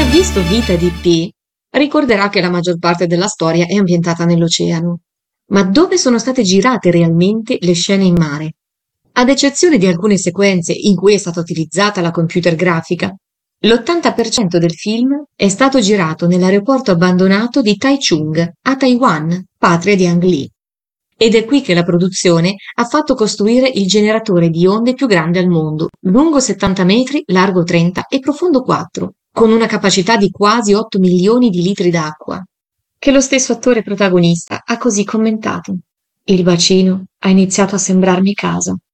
ha visto Vita di P, ricorderà che la maggior parte della storia è ambientata nell'oceano. Ma dove sono state girate realmente le scene in mare? Ad eccezione di alcune sequenze in cui è stata utilizzata la computer grafica, l'80% del film è stato girato nell'aeroporto abbandonato di Taichung, a Taiwan, patria di Ang Lee. Ed è qui che la produzione ha fatto costruire il generatore di onde più grande al mondo, lungo 70 metri, largo 30 e profondo 4, con una capacità di quasi 8 milioni di litri d'acqua, che lo stesso attore protagonista ha così commentato. Il bacino ha iniziato a sembrarmi casa.